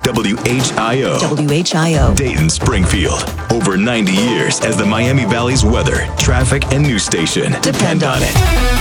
WHIO. WHIO. Dayton, Springfield. Over 90 years as the Miami Valley's weather, traffic, and news station. Depend on it.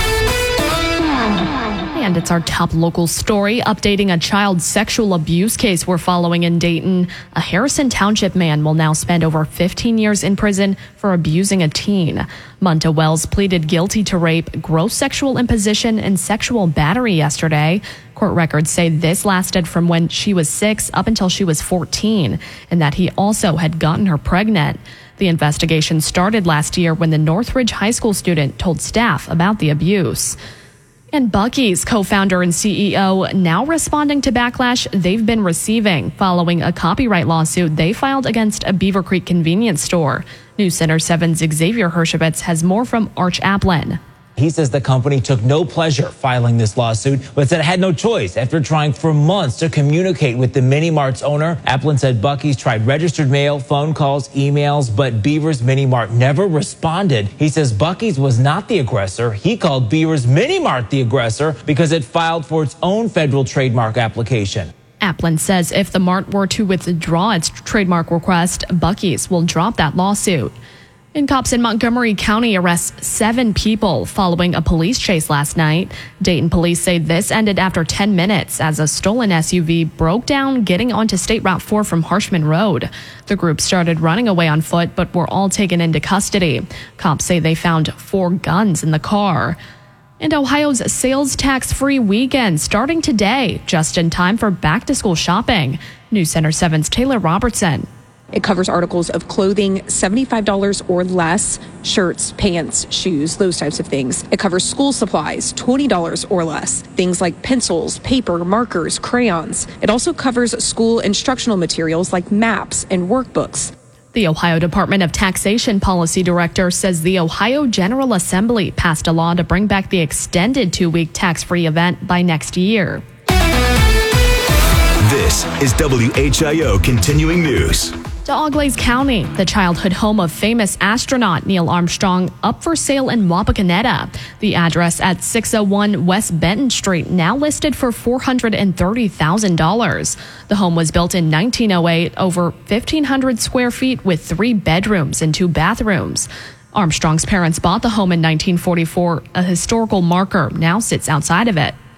And it's our top local story, updating a child sexual abuse case we're following in Dayton. A Harrison Township man will now spend over 15 years in prison for abusing a teen. Munta Wells pleaded guilty to rape, gross sexual imposition, and sexual battery yesterday. Court records say this lasted from when she was 6 up until she was 14, and that he also had gotten her pregnant. The investigation started last year when the Northridge High School student told staff about the abuse. And Buc-ee's co-founder and CEO now responding to backlash they've been receiving following a copyright lawsuit they filed against a Beaver Creek convenience store. News Center 7's Xavier Hershovitz has more from Arch Applin. He says the company took no pleasure filing this lawsuit, but said it had no choice after trying for months to communicate with the Mini Mart's owner. Applin said Buc-ee's tried registered mail, phone calls, emails, but Beaver's Mini Mart never responded. He says Buc-ee's was not the aggressor. He called Beaver's Mini Mart the aggressor because it filed for its own federal trademark application. Applin says if the Mart were to withdraw its trademark request, Buc-ee's will drop that lawsuit. And cops in Montgomery County arrest 7 people following a police chase last night. Dayton police say this ended after 10 minutes as a stolen SUV broke down getting onto State Route 4 from Harshman Road. The group started running away on foot, but were all taken into custody. Cops say they found 4 guns in the car. And Ohio's sales tax-free weekend starting today, just in time for back-to-school shopping. News Center 7's Taylor Robertson. It covers articles of clothing $75 or less, shirts, pants, shoes, those types of things. It covers school supplies, $20 or less, things like pencils, paper, markers, crayons. It also covers school instructional materials like maps and workbooks. The Ohio Department of Taxation Policy Director says the Ohio General Assembly passed a law to bring back the extended 2-week tax-free event by next year. This is WHIO Continuing News. To Auglaize County, the childhood home of famous astronaut Neil Armstrong, up for sale in Wapakoneta. The address at 601 West Benton Street now listed for $430,000. The home was built in 1908, over 1,500 square feet with 3 bedrooms and 2 bathrooms. Armstrong's parents bought the home in 1944. A historical marker now sits outside of it.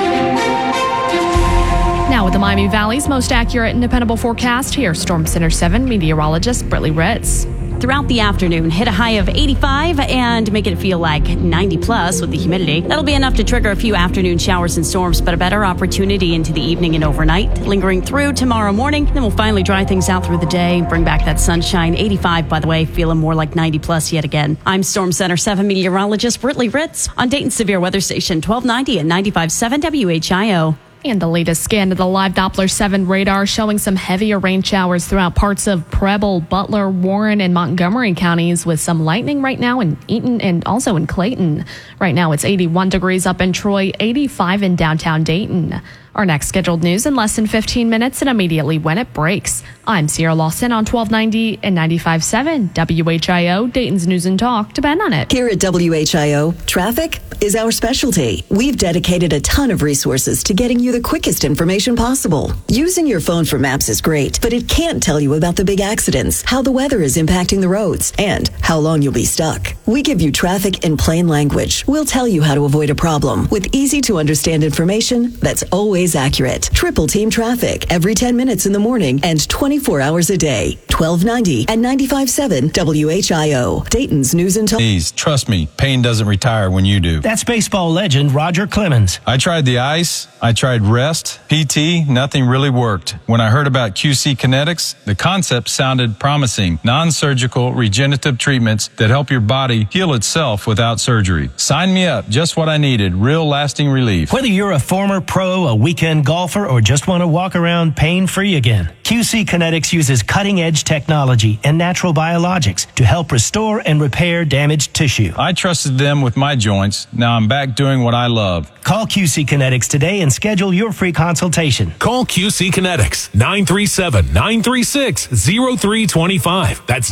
Now with the Miami Valley's most accurate and dependable forecast, here's Storm Center 7 meteorologist Brittany Ritz. Throughout the afternoon, hit a high of 85 and make it feel like 90 plus with the humidity. That'll be enough to trigger a few afternoon showers and storms, but a better opportunity into the evening and overnight, lingering through tomorrow morning. Then we'll finally dry things out through the day, bring back that sunshine. 85, by the way, feeling more like 90 plus yet again. I'm Storm Center 7 meteorologist Brittany Ritz on Dayton Severe Weather Station 1290 and 95.7 WHIO. And the latest scan of the live Doppler 7 radar showing some heavier rain showers throughout parts of Preble, Butler, Warren, and Montgomery counties with some lightning right now in Eaton and also in Clayton. Right now it's 81 degrees up in Troy, 85 in downtown Dayton. Our next scheduled news in less than 15 minutes and immediately when it breaks. I'm Sierra Lawson on 1290 and 95.7 WHIO, Dayton's News and Talk. Depend on it. Here at WHIO, traffic is our specialty. We've dedicated a ton of resources to getting you the quickest information possible. Using your phone for maps is great, but it can't tell you about the big accidents, how the weather is impacting the roads, and how long you'll be stuck. We give you traffic in plain language. We'll tell you how to avoid a problem with easy to understand information that's always accurate. Triple team traffic every 10 minutes in the morning and 24 hours a day. 1290 and 95.7 WHIO. Dayton's News and Talk. Please, trust me, pain doesn't retire when you do. That's baseball legend Roger Clemens. I tried the ice, I tried rest, PT, nothing really worked. When I heard about QC Kinetics, the concept sounded promising. Non-surgical regenerative treatments that help your body heal itself without surgery. Sign me up, just what I needed, real lasting relief. Whether you're a former pro, a weekend golfer, or just want to walk around pain-free again, QC Kinetics uses cutting-edge technology and natural biologics to help restore and repair damaged tissue. I trusted them with my joints. Now I'm back doing what I love. Call QC Kinetics today and schedule your free consultation. Call QC Kinetics, 937-936-0325. That's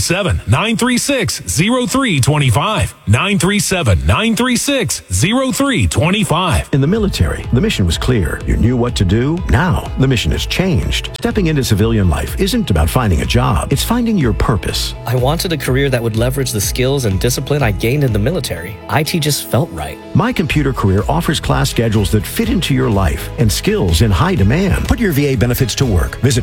937-936-0325. 937-936-0325. In the military, the mission was clear. You knew what to do. Now, the mission has changed. Stepping into civilian life isn't about finding a job. It's finding your purpose. I wanted a career that would leverage the skills and discipline I gained in the military. IT just felt right. My Computer Career offers class schedules that fit into your life and skills in high demand. Put your VA benefits to work. Visit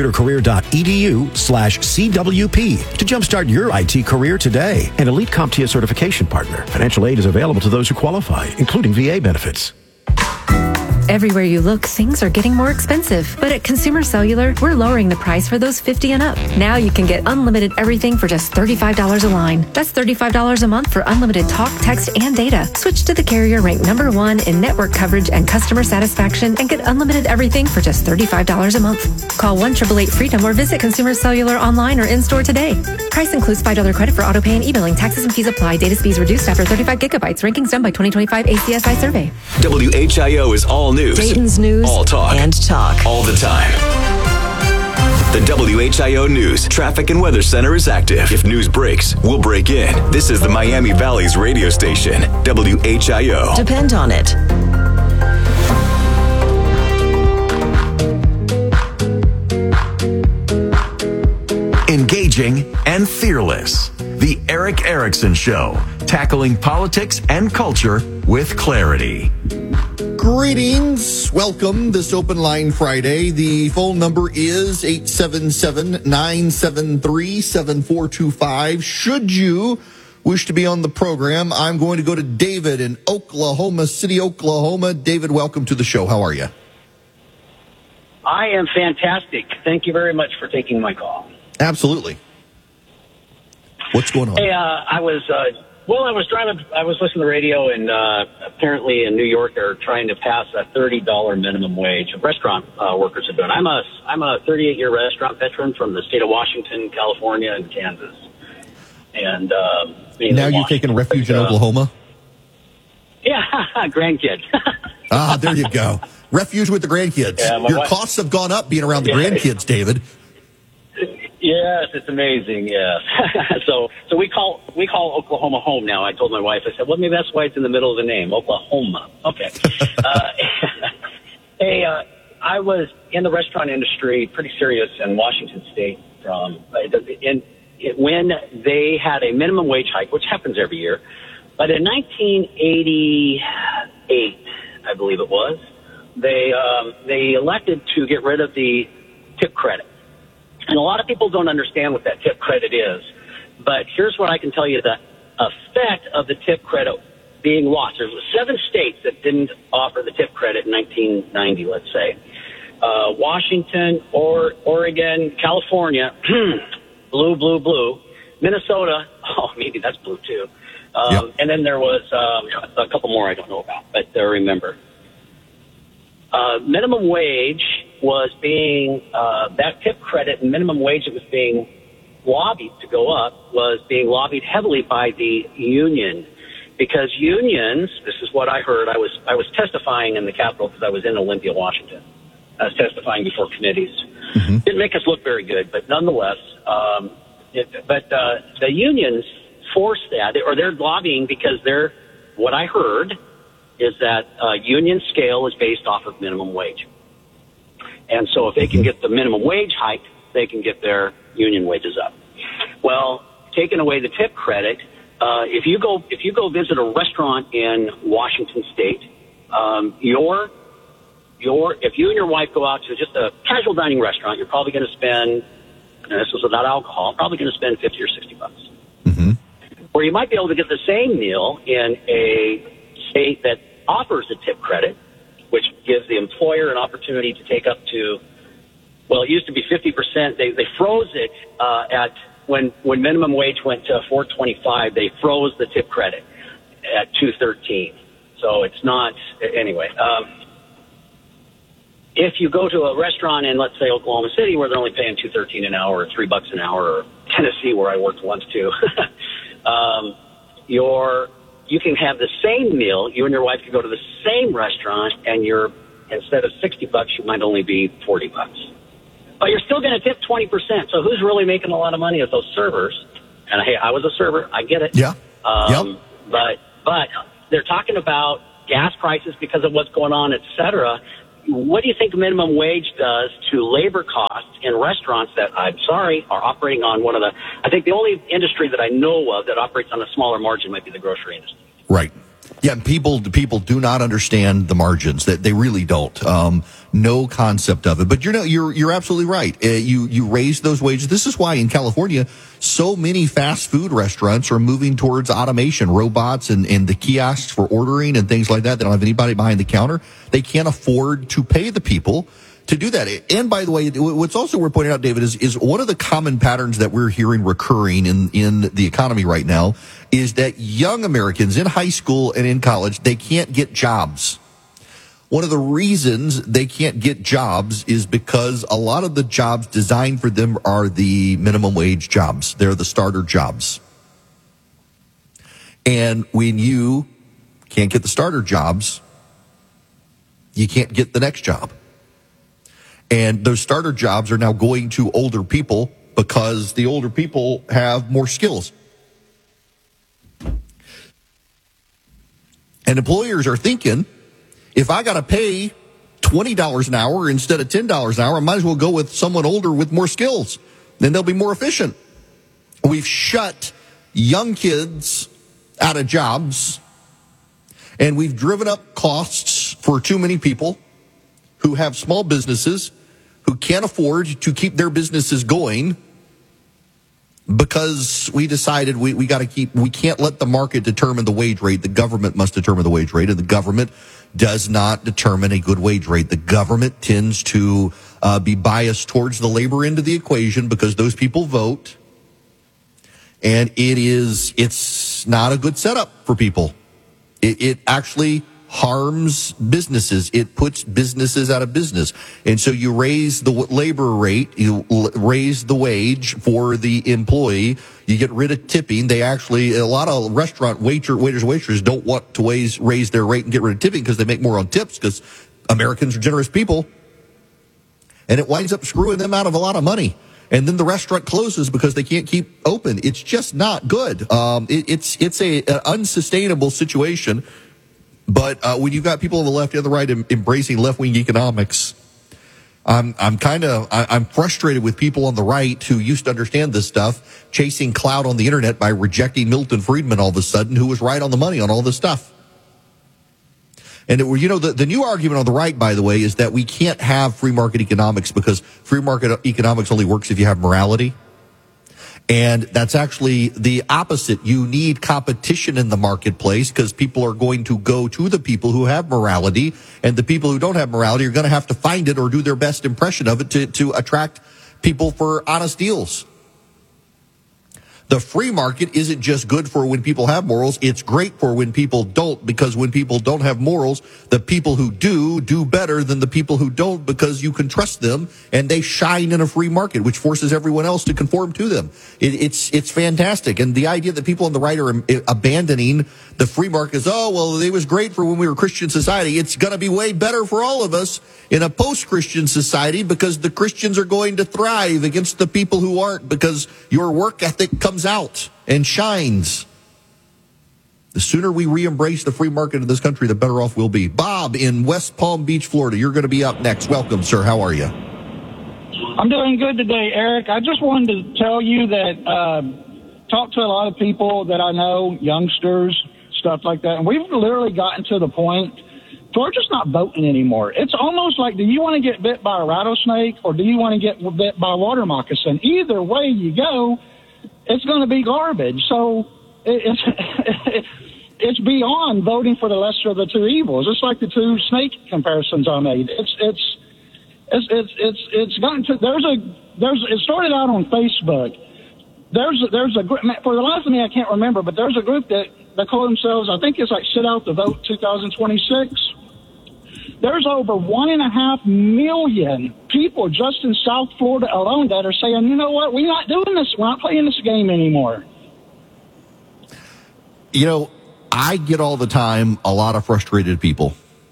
mycomputercareer.edu/CWP to jumpstart your IT career today. An elite CompTIA certification partner. Financial aid is available to those who qualify, including VA benefits. Everywhere you look, things are getting more expensive. But at Consumer Cellular, we're lowering the price for those 50 and up. Now you can get unlimited everything for just $35 a line. That's $35 a month for unlimited talk, text, and data. Switch to the carrier ranked #1 in network coverage and customer satisfaction and get unlimited everything for just $35 a month. Call 1-888-FREEDOM or visit Consumer Cellular online or in-store today. Price includes $5 credit for auto pay and e-billing. Taxes and fees apply. Data speeds reduced after 35 gigabytes. Rankings done by 2025 ACSI survey. WHIO is all news. Dayton's news. All talk. And talk. All the time. The WHIO News Traffic and Weather Center is active. If news breaks, we'll break in. This is the Miami Valley's radio station, WHIO. Depend on it. Engaging and fearless. The Eric Erickson Show, tackling politics and culture with clarity. Greetings. Welcome this Open Line Friday. The phone number is 877-973-7425. Should you wish to be on the program, I'm going to go to David in Oklahoma City, Oklahoma. David, welcome to the show. How are you? I am fantastic. Thank you very much for taking my call. Absolutely. What's going on? Hey, I was driving. I was listening to the radio, and apparently in New York they're trying to pass a $30 minimum wage. Restaurant workers are doing. I'm a 38-year restaurant veteran from the state of Washington, California, and Kansas. And now you're taking refuge in Oklahoma. Yeah, grandkid. There you go. Refuge with the grandkids. Yeah, your costs have gone up being around the grandkids, David. Yes, it's amazing. Yes. So we call Oklahoma home now. I told my wife. I said, well, maybe that's why it's in the middle of the name, Oklahoma. Okay. Hey, I was in the restaurant industry, pretty serious in Washington State. When they had a minimum wage hike, which happens every year, but in 1988, I believe it was, they elected to get rid of the tip credit. And a lot of people don't understand what that tip credit is. But here's what I can tell you, the effect of the tip credit being lost. There's 7 states that didn't offer the tip credit in 1990, let's say. Washington, Oregon, California, blue. Minnesota, maybe that's blue too. And then there was a couple more I don't know about, but I remember. Minimum wage was being, that tip credit and minimum wage that was being lobbied to go up was being lobbied heavily by the union. Because unions, this is what I heard, I was testifying in the Capitol because I was in Olympia, Washington. I was testifying before committees. Mm-hmm. Didn't make us look very good, but nonetheless, the unions force that, or they're lobbying because what I heard is that union scale is based off of minimum wage. And so if they can get the minimum wage hike, they can get their union wages up. Well, taking away the tip credit, if you go visit a restaurant in Washington State, if you and your wife go out to just a casual dining restaurant, you're probably going to spend, and this is without alcohol, probably going to spend $50 or $60. Mm-hmm. Or you might be able to get the same meal in a state that offers a tip credit, which gives the employer an opportunity to take up to, well, it used to be 50%. They froze it at when minimum wage went to $4.25. They froze the tip credit at $2.13. So it's not anyway. if you go to a restaurant in, let's say, Oklahoma City, where they're only paying $2.13 an hour or $3 an hour, or Tennessee, where I worked once too, you can have the same meal. You and your wife can go to the same restaurant, and instead of $60, you might only be $40. But you're still going to tip 20%. So who's really making a lot of money is those servers. And hey, I was a server. I get it. Yeah. But they're talking about gas prices because of what's going on, et cetera. What do you think minimum wage does to labor costs in restaurants that, I'm sorry, are operating on I think the only industry that I know of that operates on a smaller margin might be the grocery industry. Right. Yeah, people do not understand the margins. That they really don't. No concept of it. But you're absolutely right. You raise those wages. This is why in California, so many fast food restaurants are moving towards automation, robots and the kiosks for ordering and things like that. They don't have anybody behind the counter. They can't afford to pay the people to do that. And by the way, what's also worth pointing out, David, is one of the common patterns that we're hearing recurring in the economy right now is that young Americans in high school and in college, they can't get jobs. One of the reasons they can't get jobs is because a lot of the jobs designed for them are the minimum wage jobs. They're the starter jobs. And when you can't get the starter jobs, you can't get the next job. And those starter jobs are now going to older people because the older people have more skills. And employers are thinking, if I got to pay $20 an hour instead of $10 an hour, I might as well go with someone older with more skills. Then they'll be more efficient. We've shut young kids out of jobs, and we've driven up costs for too many people who have small businesses who can't afford to keep their businesses going because we decided we can't let the market determine the wage rate. The government must determine the wage rate, and the government does not determine a good wage rate. The government tends to be biased towards the labor end of the equation because those people vote, and it's not a good setup for people. It actually harms businesses. It puts businesses out of business. And so you raise the labor rate, you raise the wage for the employee, you get rid of tipping. A lot of restaurant waiters, waitresses don't want to raise their rate and get rid of tipping because they make more on tips because Americans are generous people. And it winds up screwing them out of a lot of money. And then the restaurant closes because they can't keep open. It's just not good. It's an unsustainable situation. But when you've got people on the left and the right embracing left-wing economics, I'm frustrated with people on the right who used to understand this stuff, chasing clout on the internet by rejecting Milton Friedman all of a sudden, who was right on the money on all this stuff. And the new argument on the right, by the way, is that we can't have free market economics because free market economics only works if you have morality. And that's actually the opposite. You need competition in the marketplace because people are going to go to the people who have morality, and the people who don't have morality are going to have to find it or do their best impression of it to attract people for honest deals. The free market isn't just good for when people have morals. It's great for when people don't, because when people don't have morals, the people who do better than the people who don't because you can trust them and they shine in a free market, which forces everyone else to conform to them. It's fantastic. And the idea that people on the right are abandoning the free market is, it was great for when we were a Christian society. It's going to be way better for all of us in a post-Christian society because the Christians are going to thrive against the people who aren't because your work ethic comes out and shines. The sooner we re-embrace the free market in this country, the better off we'll be. Bob in West Palm Beach, Florida, you're going to be up next. Welcome, sir. How are you? I'm doing good today, Eric. I just wanted to tell you that talk to a lot of people that I know, youngsters, stuff like that, and we've literally gotten to the point to we're just not voting anymore. It's almost like, do you want to get bit by a rattlesnake or do you want to get bit by a water moccasin? Either way you go, it's going to be garbage. So it's beyond voting for the lesser of the two evils. It's like the two snake comparisons I made. It's gotten to it started out on Facebook. There's a group, for the life of me I can't remember, but there's a group that call themselves, I think it's like Sit Out the Vote 2026. There's over 1.5 million people just in South Florida alone that are saying, you know what, we're not doing this. We're not playing this game anymore. You know, I get all the time a lot of frustrated people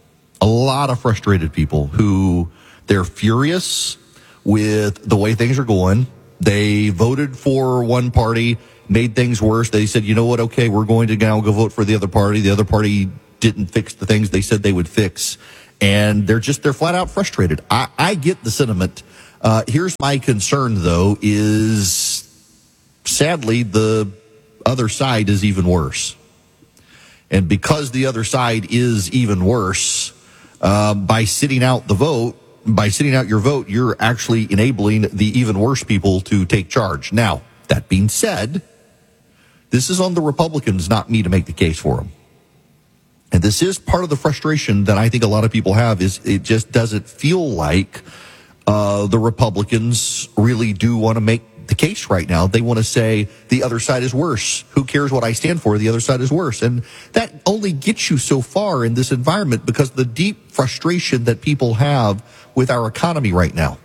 who they're furious with the way things are going. They voted for one party, made things worse. They said, you know what, okay, we're going to now go vote for the other party. The other party didn't fix the things they said they would fix. And they're flat out frustrated. I get the sentiment. Here's my concern, though, is sadly the other side is even worse. And because the other side is even worse, by sitting out your vote, you're actually enabling the even worse people to take charge. Now, that being said, this is on the Republicans, not me, to make the case for them. And this is part of the frustration that I think a lot of people have, is it just doesn't feel like the Republicans really do want to make the case right now. They want to say the other side is worse. Who cares what I stand for? The other side is worse. And that only gets you so far in this environment, because the deep frustration that people have with our economy right now.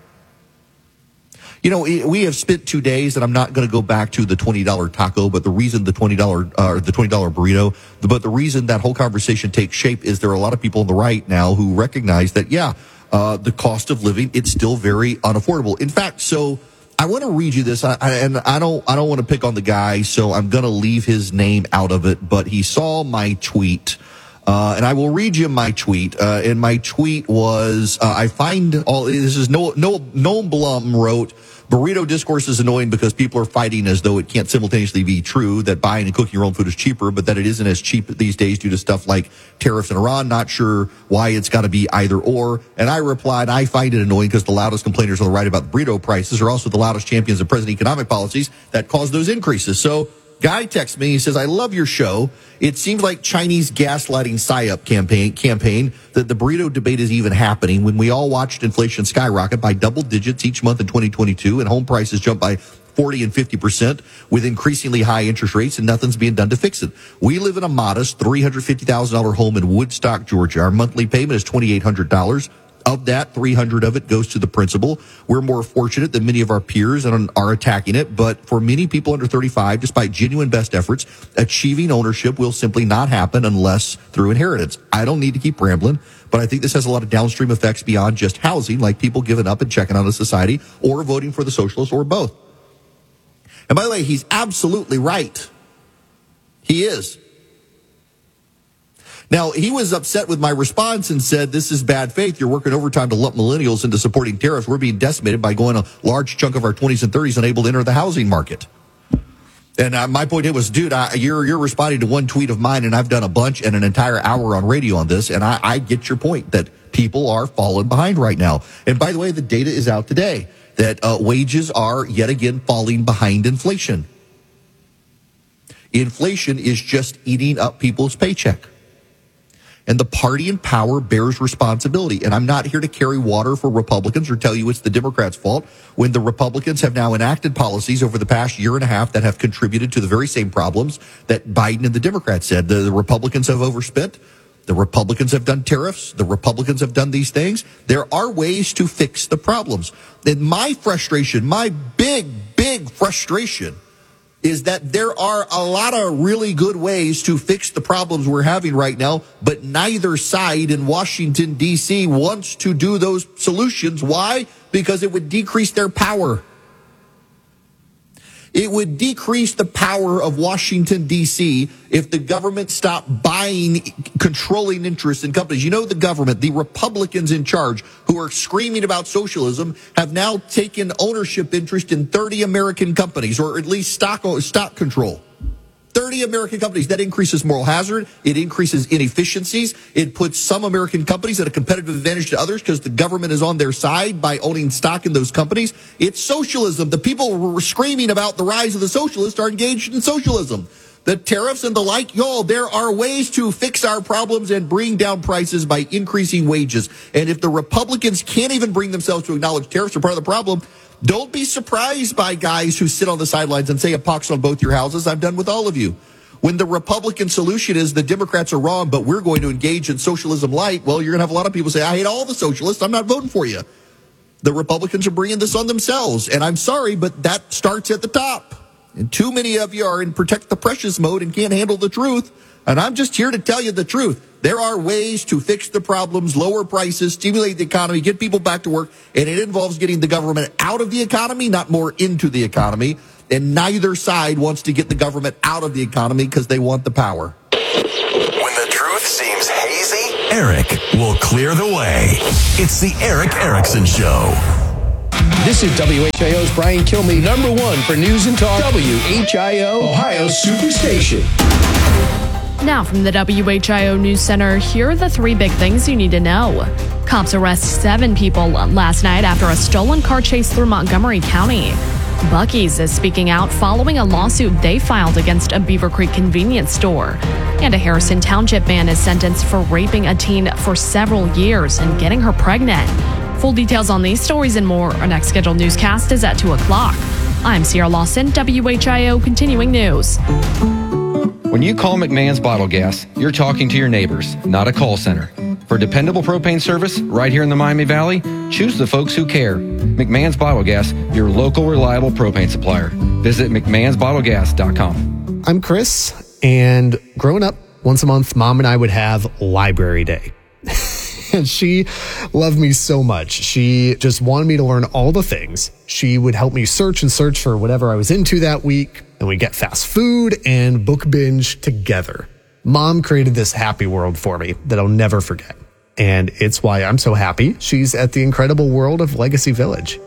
You know, we have spent 2 days, and I'm not going to go back to the $20 taco, but the reason the $20 burrito, but the reason that whole conversation takes shape is there are a lot of people on the right now who recognize that, the cost of living, it's still very unaffordable. In fact, so I want to read you this, and I don't want to pick on the guy, so I'm going to leave his name out of it, but he saw my tweet. And I will read you my tweet. And my tweet was, this is Noam Blum wrote, burrito discourse is annoying because people are fighting as though it can't simultaneously be true that buying and cooking your own food is cheaper, but that it isn't as cheap these days due to stuff like tariffs in Iran. Not sure why it's got to be either or. And I replied, I find it annoying because the loudest complainers on the right about the burrito prices are also the loudest champions of present economic policies that cause those increases. So, guy texts me, he says, I love your show. It seems like Chinese gaslighting PSYOP campaign that the burrito debate is even happening when we all watched inflation skyrocket by double digits each month in 2022 and home prices jump by 40 and 50% with increasingly high interest rates, and nothing's being done to fix it. We live in a modest $350,000 home in Woodstock, Georgia. Our monthly payment is $2,800. Of that, $300 of it goes to the principal. We're more fortunate than many of our peers and are attacking it. But for many people under 35, despite genuine best efforts, achieving ownership will simply not happen unless through inheritance. I don't need to keep rambling, but I think this has a lot of downstream effects beyond just housing, like people giving up and checking out of society or voting for the socialists or both. And by the way, he's absolutely right. He is. Now, he was upset with my response and said, this is bad faith. You're working overtime to lump millennials into supporting tariffs. We're being decimated by going a large chunk of our 20s and 30s unable to enter the housing market. And my point was, dude, you're responding to one tweet of mine, and I've done a bunch and an entire hour on radio on this, and I get your point that people are falling behind right now. And by the way, the data is out today that wages are yet again falling behind inflation. Inflation is just eating up people's paycheck. And the party in power bears responsibility. And I'm not here to carry water for Republicans or tell you it's the Democrats' fault when the Republicans have now enacted policies over the past year and a half that have contributed to the very same problems that Biden and the Democrats said. The Republicans have overspent. The Republicans have done tariffs. The Republicans have done these things. There are ways to fix the problems. And my frustration, my big frustration, is that there are a lot of really good ways to fix the problems we're having right now, but neither side in Washington, D.C. wants to do those solutions. Why? Because it would decrease their power. It would decrease the power of Washington, D.C. if the government stopped buying controlling interests in companies. You know, the government, the Republicans in charge who are screaming about socialism, have now taken ownership interest in 30 American companies, or at least stock control. 30 American companies. That increases moral hazard. It increases inefficiencies. It puts some American companies at a competitive advantage to others because the government is on their side by owning stock in those companies. It's socialism. The people who were screaming about the rise of the socialists are engaged in socialism. The tariffs and the like, there are ways to fix our problems and bring down prices by increasing wages. And if the Republicans can't even bring themselves to acknowledge tariffs are part of the problem, don't be surprised by guys who sit on the sidelines and say a pox on both your houses. I'm done with all of you. When the Republican solution is the Democrats are wrong, but we're going to engage in socialism light, well, you're going to have a lot of people say, I hate all the socialists. I'm not voting for you. The Republicans are bringing this on themselves. And I'm sorry, but that starts at the top. And too many of you are in protect the precious mode and can't handle the truth. And I'm just here to tell you the truth. There are ways to fix the problems, lower prices, stimulate the economy, get people back to work. And it involves getting the government out of the economy, not more into the economy. And neither side wants to get the government out of the economy because they want the power. When the truth seems hazy, Eric will clear the way. It's the Eric Erickson Show. This is WHIO's Brian Kilmeade, #1 for news and talk. WHIO, Ohio's Superstation. Now from the WHIO News Center, here are the 3 big things you need to know. Cops arrest 7 people last night after a stolen car chase through Montgomery County. Buc-ee's is speaking out following a lawsuit they filed against a Beaver Creek convenience store. And a Harrison Township man is sentenced for raping a teen for several years and getting her pregnant. Full details on these stories and more. Our next scheduled newscast is at 2 o'clock. I'm Sierra Lawson, WHIO Continuing News. When you call McMahon's Bottle Gas, you're talking to your neighbors, not a call center. For dependable propane service right here in the Miami Valley, choose the folks who care. McMahon's Bottle Gas, your local reliable propane supplier. Visit McMahon'sBottleGas.com. I'm Chris, and growing up, once a month, Mom and I would have Library Day. And she loved me so much. She just wanted me to learn all the things. She would help me search for whatever I was into that week. And we'd get fast food and book binge together. Mom created this happy world for me that I'll never forget. And it's why I'm so happy she's at the incredible world of Legacy Village.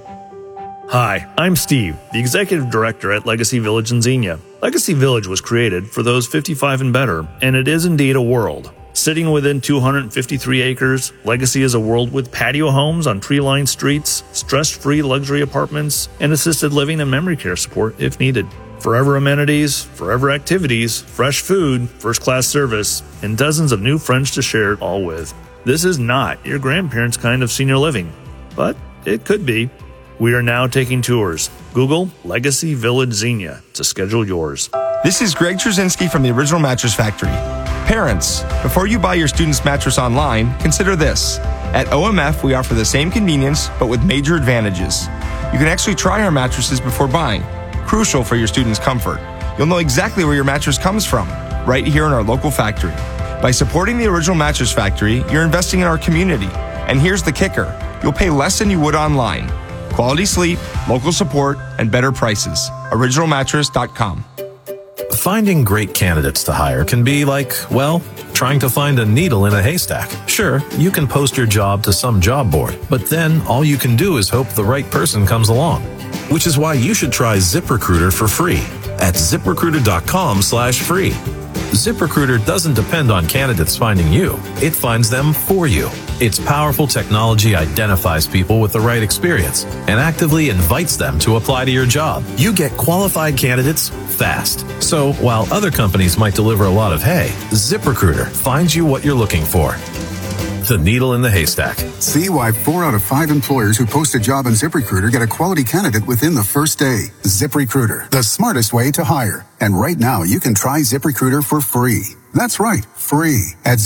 Hi, I'm Steve, the Executive Director at Legacy Village in Xenia. Legacy Village was created for those 55 and better, and it is indeed a world. Sitting within 253 acres, Legacy is a world with patio homes on tree-lined streets, stress-free luxury apartments, and assisted living and memory care support if needed. Forever amenities, forever activities, fresh food, first-class service, and dozens of new friends to share it all with. This is not your grandparents' kind of senior living, but it could be. We are now taking tours. Google Legacy Village Xenia to schedule yours. This is Greg Trzynski from the Original Mattress Factory. Parents, before you buy your student's mattress online, consider this. At OMF, we offer the same convenience, but with major advantages. You can actually try our mattresses before buying, crucial for your student's comfort. You'll know exactly where your mattress comes from, right here in our local factory. By supporting the Original Mattress Factory, you're investing in our community. And here's the kicker. You'll pay less than you would online. Quality sleep, local support, and better prices. OriginalMattress.com. Finding great candidates to hire can be like, well, trying to find a needle in a haystack. Sure, you can post your job to some job board, but then all you can do is hope the right person comes along. Which is why you should try ZipRecruiter for free at ZipRecruiter.com/free. ZipRecruiter doesn't depend on candidates finding you. It finds them for you. Its powerful technology identifies people with the right experience and actively invites them to apply to your job. You get qualified candidates fast. So while other companies might deliver a lot of hay, ZipRecruiter finds you what you're looking for. The needle in the haystack. See why 4 out of 5 employers who post a job on ZipRecruiter get a quality candidate within the first day. ZipRecruiter, the smartest way to hire. And right now, you can try ZipRecruiter for free. That's right, free at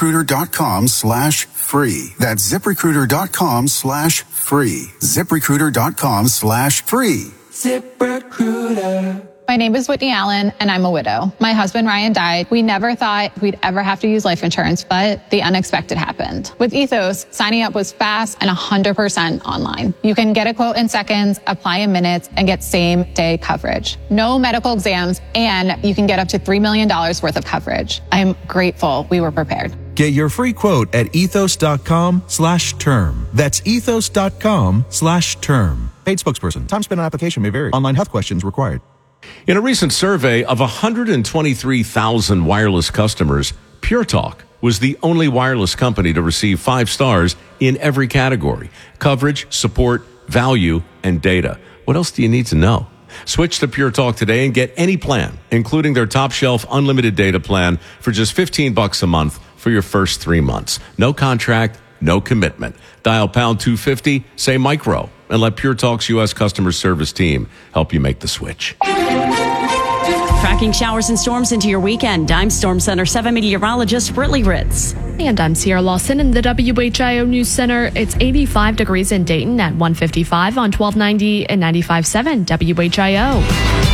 ZipRecruiter.com/free. That's ZipRecruiter.com/free. ZipRecruiter.com/free. ZipRecruiter. My name is Whitney Allen, and I'm a widow. My husband, Ryan, died. We never thought we'd ever have to use life insurance, but the unexpected happened. With Ethos, signing up was fast and 100% online. You can get a quote in seconds, apply in minutes, and get same-day coverage. No medical exams, and you can get up to $3 million worth of coverage. I'm grateful we were prepared. Get your free quote at ethos.com/term. That's ethos.com/term. Paid spokesperson. Time spent on application may vary. Online health questions required. In a recent survey of 123,000 wireless customers, Pure Talk was the only wireless company to receive 5 stars in every category: coverage, support, value, and data. What else do you need to know? Switch to Pure Talk today and get any plan, including their top shelf unlimited data plan for just $15 a month for your first 3 months. No contract, no commitment. Dial pound 250, say micro, and let Pure Talk's U.S. customer service team help you make the switch. Tracking showers and storms into your weekend. I'm Storm Center 7 meteorologist Brittany Ritz. And I'm Sierra Lawson in the WHIO News Center. It's 85 degrees in Dayton at 155 on 1290 and 95.7 WHIO.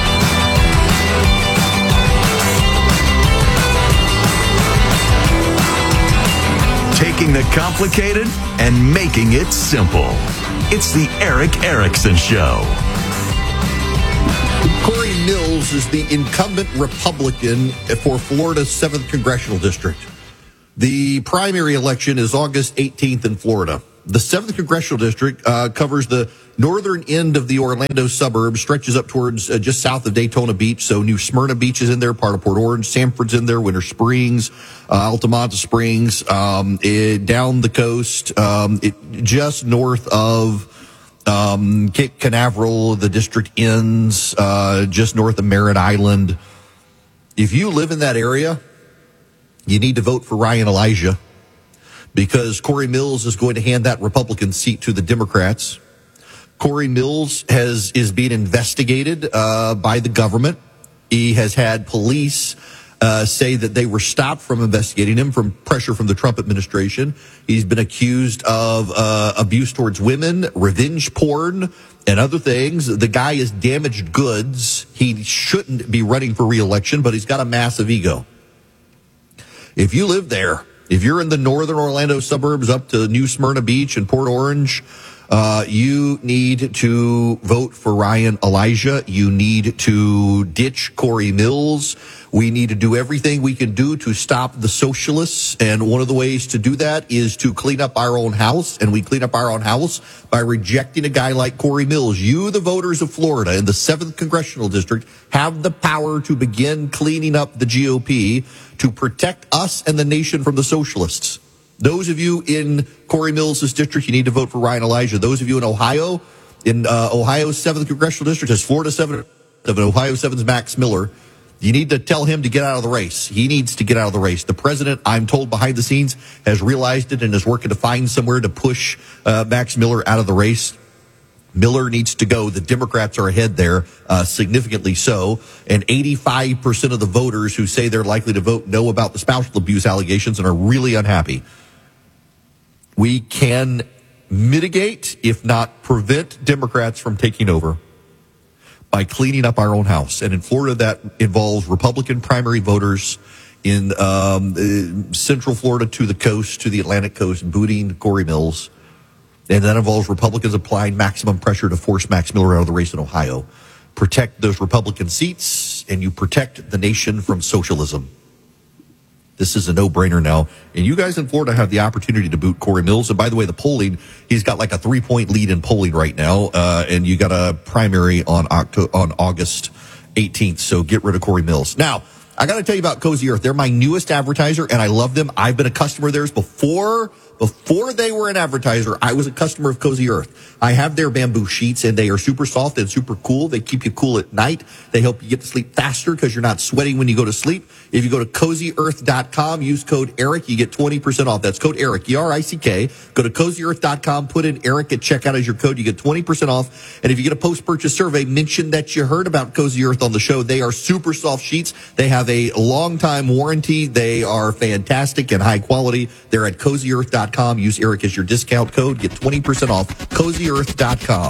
Taking the complicated and making it simple. It's the Eric Erickson Show. Corey Mills is the incumbent Republican for Florida's 7th Congressional District. The primary election is August 18th in Florida. The 7th Congressional District covers the northern end of the Orlando suburbs, stretches up towards just south of Daytona Beach. So New Smyrna Beach is in there, part of Port Orange. Sanford's in there, Winter Springs, Altamont Springs, down the coast, just north of Cape Canaveral, the district ends just north of Merritt Island. If you live in that area, you need to vote for Ryan Elijah, because Corey Mills is going to hand that Republican seat to the Democrats. Corey Mills is being investigated by the government. He has had police say that they were stopped from investigating him from pressure from the Trump administration. He's been accused of abuse towards women, revenge porn, and other things. The guy is damaged goods. He shouldn't be running for re-election, but he's got a massive ego. If you live there, if you're in the northern Orlando suburbs up to New Smyrna Beach and Port Orange, you need to vote for Ryan Elijah. You need to ditch Corey Mills. We need to do everything we can do to stop the socialists. And one of the ways to do that is to clean up our own house. And we clean up our own house by rejecting a guy like Corey Mills. You, the voters of Florida in the 7th Congressional District, have the power to begin cleaning up the GOP to protect us and the nation from the socialists. Those of you in Corey Mills' district, you need to vote for Ryan Elijah. Those of you in Ohio, Ohio's 7th Congressional District, has Florida 7 of Ohio 7's Max Miller. You need to tell him to get out of the race. He needs to get out of the race. The president, I'm told behind the scenes, has realized it and is working to find somewhere to push Max Miller out of the race. Miller needs to go. The Democrats are ahead there, significantly so. And 85% of the voters who say they're likely to vote know about the spousal abuse allegations and are really unhappy. We can mitigate, if not prevent, Democrats from taking over by cleaning up our own house. And in Florida, that involves Republican primary voters in Central Florida to the coast, to the Atlantic coast, booting Corey Mills. And that involves Republicans applying maximum pressure to force Max Miller out of the race in Ohio. Protect those Republican seats, and you protect the nation from socialism. This is a no-brainer now. And you guys in Florida have the opportunity to boot Corey Mills. And by the way, the polling, he's got like a 3-point lead in polling right now. And you got a primary on August 18th. So get rid of Corey Mills. Now, I got to tell you about Cozy Earth. They're my newest advertiser, and I love them. I've been a customer of theirs before they were an advertiser. I was a customer of Cozy Earth. I have their bamboo sheets, and they are super soft and super cool. They keep you cool at night. They help you get to sleep faster because you're not sweating when you go to sleep. If you go to CozyEarth.com, use code ERIC, you get 20% off. That's code ERIC, E-R-I-C-K. Go to CozyEarth.com, put in ERIC at checkout as your code. You get 20% off. And if you get a post-purchase survey, mention that you heard about Cozy Earth on the show. They are super soft sheets. They have a long-time warranty. They are fantastic and high quality. They're at CozyEarth.com. Use Eric as your discount code. Get 20% off. CozyEarth.com.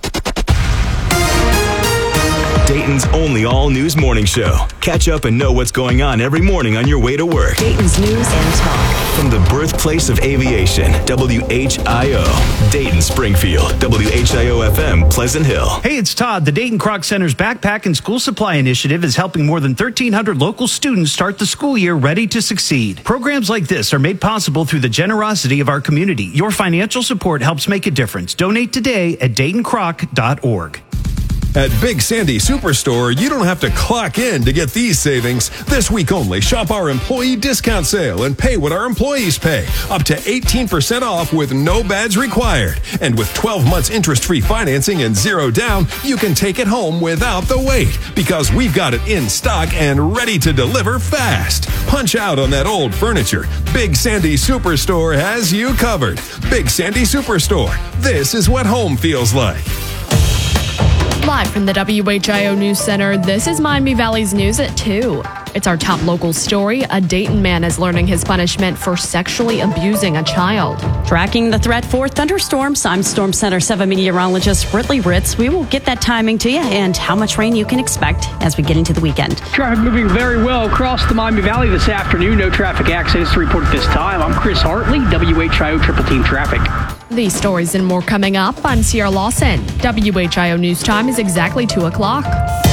Dayton's only all-news morning show. Catch up and know what's going on every morning on your way to work. Dayton's News and Talk. From the birthplace of aviation, WHIO, Dayton, Springfield, WHIO-FM, Pleasant Hill. Hey, it's Todd. The Dayton Kroc Center's Backpack and School Supply Initiative is helping more than 1,300 local students start the school year ready to succeed. Programs like this are made possible through the generosity of our community. Your financial support helps make a difference. Donate today at DaytonKroc.org. At Big Sandy Superstore, you don't have to clock in to get these savings. This week only, shop our employee discount sale and pay what our employees pay. Up to 18% off with no badge required. And with 12 months interest-free financing and zero down, you can take it home without the wait because we've got it in stock and ready to deliver fast. Punch out on that old furniture. Big Sandy Superstore has you covered. Big Sandy Superstore. This is what home feels like. Live Live from the WHIO News Center, this is Miami Valley's News at 2. It's our top local story. A Dayton man is learning his punishment for sexually abusing a child. Tracking the threat for thunderstorms, I'm Storm Center 7 meteorologist Britley Ritz. We will get that timing to you and how much rain you can expect as we get into the weekend. Traffic moving very well across the Miami Valley this afternoon. No traffic accidents to report at this time. I'm Chris Hartley, WHIO Triple Team Traffic. These stories and more coming up. I'm Sierra Lawson. WHIO News Time is exactly 2 o'clock.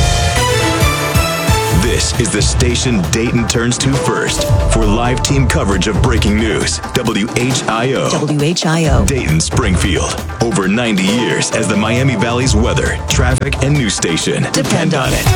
This is the station Dayton turns to first for live team coverage of breaking news. WHIO. WHIO. Dayton Springfield. Over 90 years as the Miami Valley's weather, traffic, and news station. Depend on it.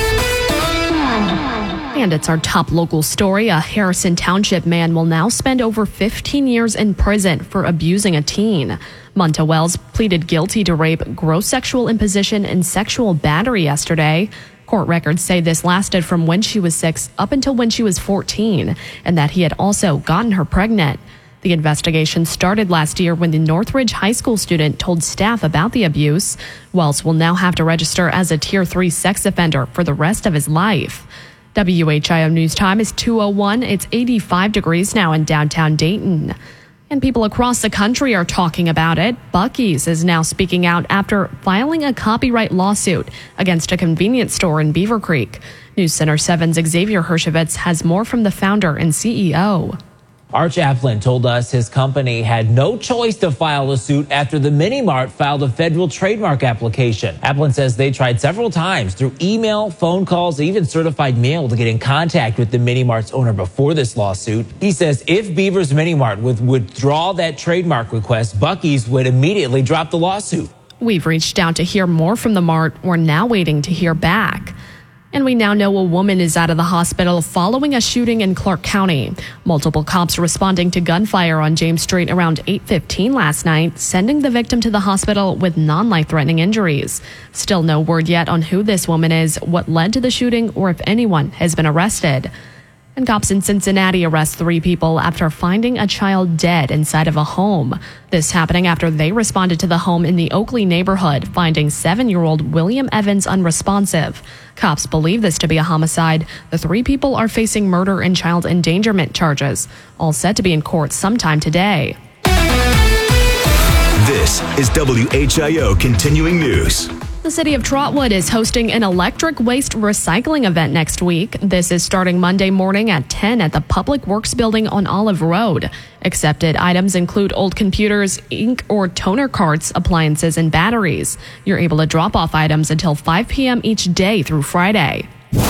And it's our top local story. A Harrison Township man will now spend over 15 years in prison for abusing a teen. Monta Wells pleaded guilty to rape, gross sexual imposition, and sexual battery yesterday. Court records say this lasted from when she was 6 up until when she was 14, and that he had also gotten her pregnant. The investigation started last year when the Northridge High School student told staff about the abuse. Wells will now have to register as a Tier 3 sex offender for the rest of his life. WHIO News Time is 2:01. It's 85 degrees now in downtown Dayton. And people across the country are talking about it. Buc-ee's is now speaking out after filing a copyright lawsuit against a convenience store in Beaver Creek. News Center 7's Xavier Hershovitz has more from the founder and CEO. Arch Applin told us his company had no choice to file a suit after the Mini Mart filed a federal trademark application. Applin says they tried several times through email, phone calls, even certified mail to get in contact with the Mini Mart's owner before this lawsuit. He says if Beaver's Mini Mart would withdraw that trademark request, Buc-ee's would immediately drop the lawsuit. We've reached out to hear more from the Mart. We're now waiting to hear back. And we now know a woman is out of the hospital following a shooting in Clark County. Multiple cops responding to gunfire on James Street around 8:15 last night, sending the victim to the hospital with non-life-threatening injuries. Still no word yet on who this woman is, what led to the shooting, or if anyone has been arrested. And cops in Cincinnati arrest 3 people after finding a child dead inside of a home. This happening after they responded to the home in the Oakley neighborhood, finding 7-year-old William Evans unresponsive. Cops believe this to be a homicide. The 3 people are facing murder and child endangerment charges, all set to be in court sometime today. This is WHIO Continuing News. The city of Trotwood is hosting an electric waste recycling event next week. This is starting Monday morning at 10 at the Public Works Building on Olive Road. Accepted items include old computers, ink or toner carts, appliances, and batteries. You're able to drop off items until 5 p.m. each day through Friday.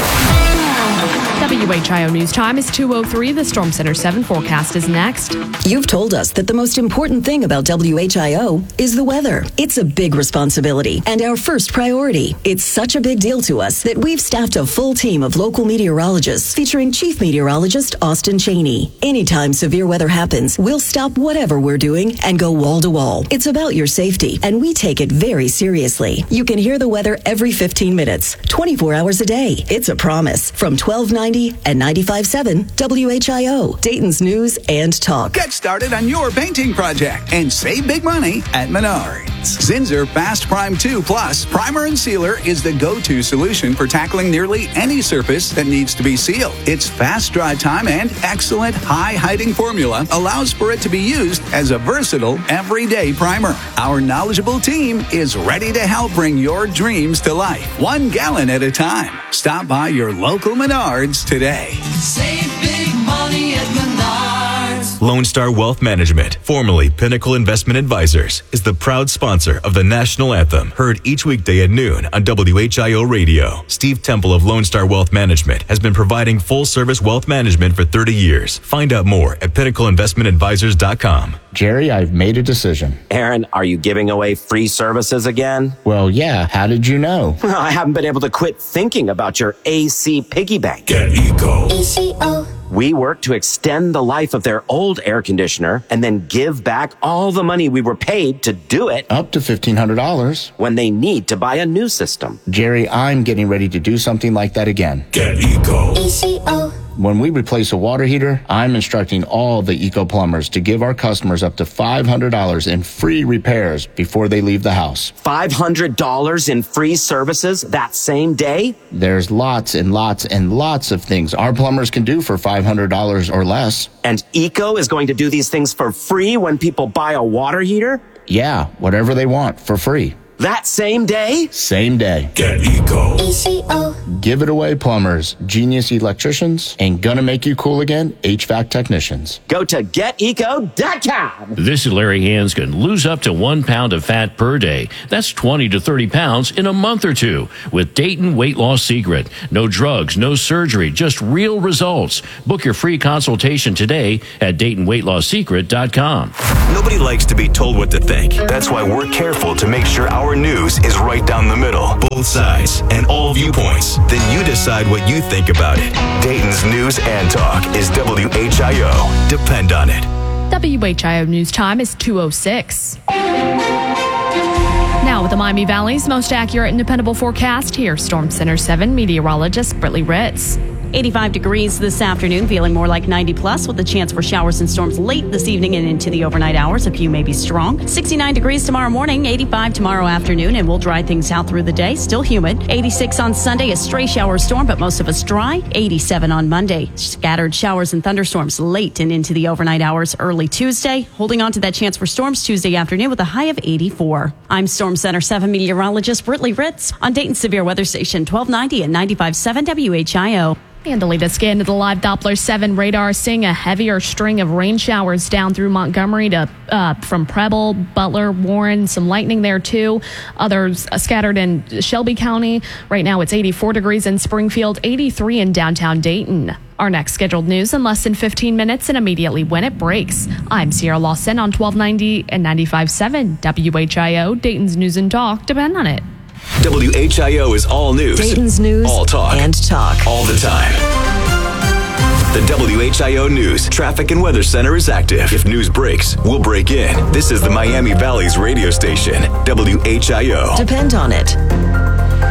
WHIO News Time is 2:03. The Storm Center 7 forecast is next. You've told us that the most important thing about WHIO is the weather. It's a big responsibility and our first priority. It's such a big deal to us that we've staffed a full team of local meteorologists featuring Chief Meteorologist Austin Cheney. Anytime severe weather happens, we'll stop whatever we're doing and go wall to wall. It's about your safety, and we take it very seriously. You can hear the weather every 15 minutes, 24 hours a day. It's a promise from 1290 and 95.7 WHIO, Dayton's News and Talk. Get started on your painting project and save big money at Menards. Zinsser Fast Prime 2 Plus Primer and Sealer is the go-to solution for tackling nearly any surface that needs to be sealed. Its fast dry time and excellent high-hiding formula allows for it to be used as a versatile everyday primer. Our knowledgeable team is ready to help bring your dreams to life, 1 gallon at a time. Stop by your local Menards today. Save big money at Menards. Lone Star Wealth Management, formerly Pinnacle Investment Advisors, is the proud sponsor of the National Anthem, heard each weekday at noon on WHIO Radio. Steve Temple of Lone Star Wealth Management has been providing full-service wealth management for 30 years. Find out more at pinnacleinvestmentadvisors.com. Jerry, I've made a decision. Aaron, are you giving away free services again? Well, yeah. How did you know? I haven't been able to quit thinking about your AC piggy bank. Get Eco. ECO. We work to extend the life of their old air conditioner and then give back all the money we were paid to do it. Up to $1,500. When they need to buy a new system. Jerry, I'm getting ready to do something like that again. Get Eco. ECO. When we replace a water heater, I'm instructing all the Eco Plumbers to give our customers up to $500 in free repairs before they leave the house. $500 in free services that same day? There's lots and lots and lots of things our plumbers can do for $500 or less. And Eco is going to do these things for free when people buy a water heater? Yeah, whatever they want for free. That same day? Same day. Get Eco. ECO. Give it away, plumbers, genius electricians, and gonna make you cool again, HVAC technicians. Go to geteco.com. This Larry can lose up to 1 pound of fat per day. That's 20 to 30 pounds in a month or two with Dayton Weight Loss Secret. No drugs, no surgery, just real results. Book your free consultation today at DaytonWeightLossSecret.com. Nobody likes to be told what to think. That's why we're careful to make sure our news is right down the middle, both sides, and all viewpoints. Then you decide what you think about it. Dayton's News and Talk is WHIO. Depend on it. WHIO News Time is 2:06. Now with the Miami Valley's most accurate and dependable forecast, here's Storm Center 7 meteorologist Brittany Ritz. 85 degrees this afternoon, feeling more like 90 plus with a chance for showers and storms late this evening and into the overnight hours. A few may be strong. 69 degrees tomorrow morning, 85 tomorrow afternoon, and we'll dry things out through the day. Still humid. 86 on Sunday, a stray shower storm, but most of us dry. 87 on Monday. Scattered showers and thunderstorms late and into the overnight hours early Tuesday. Holding on to that chance for storms Tuesday afternoon with a high of 84. I'm Storm Center 7 meteorologist Brittany Ritz on Dayton Severe Weather Station 1290 and 95.7 WHIO. And the latest scan of the live Doppler 7 radar, seeing a heavier string of rain showers down through Montgomery to from Preble, Butler, Warren, some lightning there too. Others scattered in Shelby County. Right now it's 84 degrees in Springfield, 83 in downtown Dayton. Our next scheduled news in less than 15 minutes and immediately when it breaks. I'm Sierra Lawson on 1290 and 95.7 WHIO, Dayton's News and Talk. Depend on it. WHIO is all news. Dayton's News all talk. And talk. All the time. The WHIO News Traffic and Weather Center is active. If news breaks, we'll break in. This is the Miami Valley's radio station, WHIO. Depend on it.